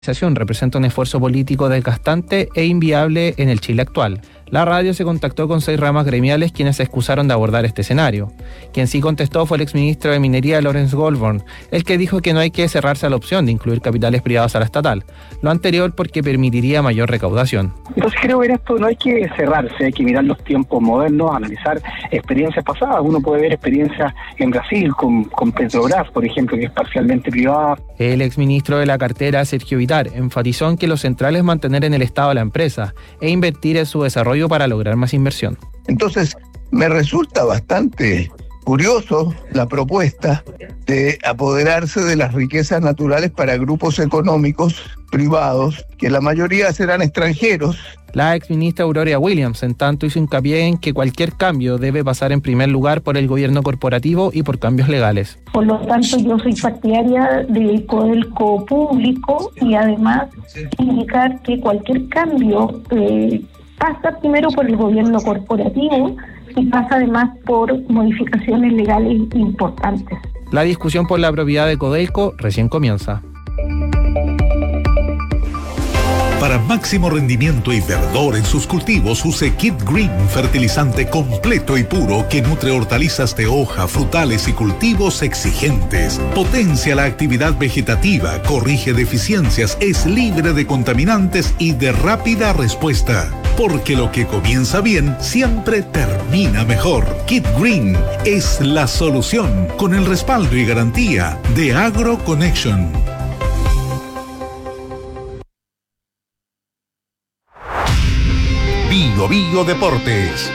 Representa un esfuerzo político desgastante e inviable en el Chile actual. La radio se contactó con 6 ramas gremiales quienes se excusaron de abordar este escenario. Quien sí contestó fue el exministro de Minería, Lawrence Goldborn, el que dijo que no hay que cerrarse a la opción de incluir capitales privados a la estatal. Lo anterior porque permitiría mayor recaudación. Entonces creo que en esto no hay que cerrarse, hay que mirar los tiempos modernos, analizar experiencias pasadas. Uno puede ver experiencias en Brasil con Petrobras, por ejemplo, que es parcialmente privada. El exministro de la cartera, Sergio Vitar, enfatizó en que lo central es mantener en el estado la empresa e invertir en su desarrollo para lograr más inversión. Entonces, me resulta bastante curioso la propuesta de apoderarse de las riquezas naturales para grupos económicos privados, que la mayoría serán extranjeros. La exministra Aurora Williams, en tanto, hizo hincapié en que cualquier cambio debe pasar en primer lugar por el gobierno corporativo y por cambios legales. Por lo tanto, yo soy partidaria del Codelco público y además indicar que cualquier cambio pasa primero por el gobierno corporativo y pasa además por modificaciones legales importantes. La discusión por la propiedad de Codelco recién comienza. Para máximo rendimiento y verdor en sus cultivos, use Kit Green, fertilizante completo y puro que nutre hortalizas de hoja, frutales y cultivos exigentes. Potencia la actividad vegetativa, corrige deficiencias, es libre de contaminantes y de rápida respuesta. Porque lo que comienza bien siempre termina mejor. Kit Green es la solución con el respaldo y garantía de AgroConnection. Bio Deportes.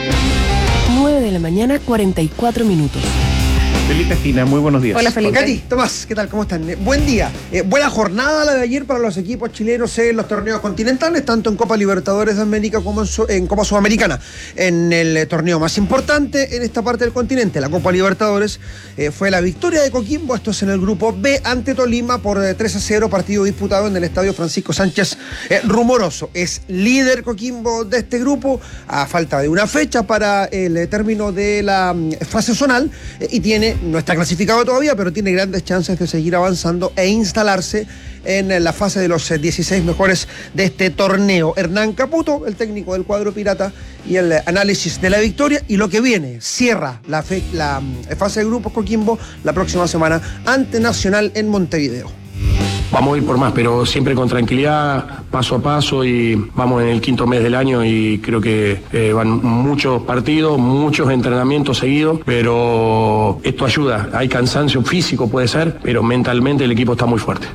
9 de la mañana, 44 minutos. Felipe Espina, muy buenos días. Hola Felipe. Katy, Tomás, ¿qué tal? ¿Cómo están? Buen día. Buena jornada la de ayer para los equipos chilenos en los torneos continentales, tanto en Copa Libertadores de América como en Copa Sudamericana. En el torneo más importante en esta parte del continente, la Copa Libertadores, fue la victoria de Coquimbo, esto es en el grupo B, ante Tolima por 3-0, partido disputado en el estadio Francisco Sánchez Rumoroso. Es líder Coquimbo de este grupo, a falta de una fecha para el término de la fase zonal, y no está clasificado todavía, pero tiene grandes chances de seguir avanzando e instalarse en la fase de los 16 mejores de este torneo. Hernán Caputo, el técnico del cuadro pirata, y el análisis de la victoria y lo que viene. Cierra la fase de grupos Coquimbo la próxima semana ante Nacional en Montevideo. Vamos a ir por más, pero siempre con tranquilidad, paso a paso, y vamos en el 5.º mes del año y creo que van muchos partidos, muchos entrenamientos seguidos, pero esto ayuda. Hay cansancio físico, puede ser, pero mentalmente el equipo está muy fuerte.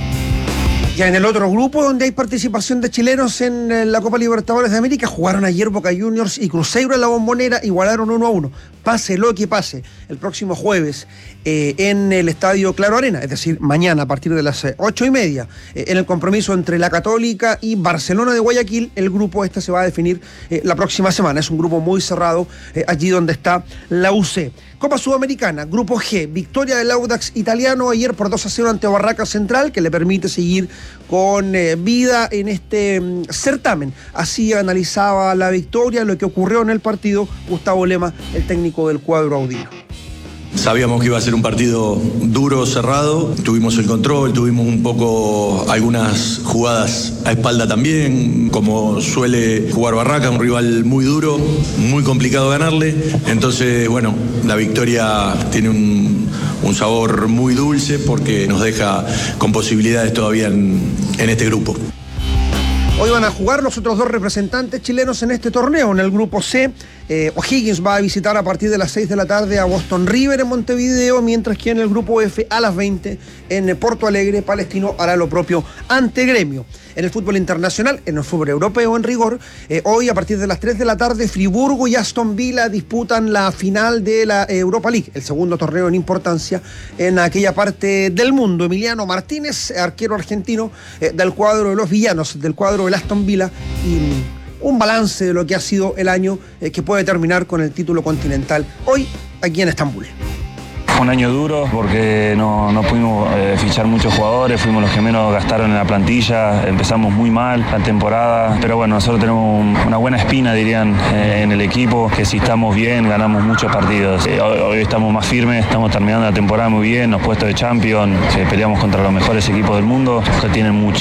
Ya en el otro grupo, donde hay participación de chilenos en la Copa Libertadores de América, jugaron ayer Boca Juniors y Cruzeiro en la Bombonera, igualaron 1-1. Pase lo que pase, el próximo jueves en el Estadio Claro Arena, es decir, mañana a partir de las 8:30, en el compromiso entre la Católica y Barcelona de Guayaquil, el grupo se va a definir la próxima semana. Es un grupo muy cerrado, allí donde está la UC. Copa Sudamericana, Grupo G, victoria del Audax italiano ayer por 2-0 ante Barraca Central, que le permite seguir con vida en este certamen. Así analizaba la victoria, lo que ocurrió en el partido, Gustavo Lema, el técnico del cuadro audino. Sabíamos que iba a ser un partido duro, cerrado, tuvimos el control, tuvimos un poco algunas jugadas a espalda también, como suele jugar Barraca, un rival muy duro, muy complicado ganarle, entonces bueno, la victoria tiene un sabor muy dulce porque nos deja con posibilidades todavía en este grupo. Hoy van a jugar los otros dos representantes chilenos en este torneo. En el grupo C, O'Higgins va a visitar a partir de las 6 de la tarde a Boston River en Montevideo, mientras que en el grupo F, a las 20, en Porto Alegre, Palestino hará lo propio ante Gremio. En el fútbol internacional, en el fútbol europeo en rigor, hoy a partir de las 3 de la tarde, Friburgo y Aston Villa disputan la final de la Europa League, el segundo torneo en importancia en aquella parte del mundo. Emiliano Martínez, arquero argentino del cuadro de los villanos, del cuadro del Aston Villa, y un balance de lo que ha sido el año que puede terminar con el título continental hoy aquí en Estambul. un año duro porque no pudimos fichar muchos jugadores, fuimos los que menos gastaron en la plantilla, empezamos muy mal la temporada, pero bueno, nosotros tenemos una buena espina, dirían, en el equipo, que si estamos bien ganamos muchos partidos. Hoy estamos más firmes, estamos terminando la temporada muy bien, los puestos de Champions, que peleamos contra los mejores equipos del mundo, que tienen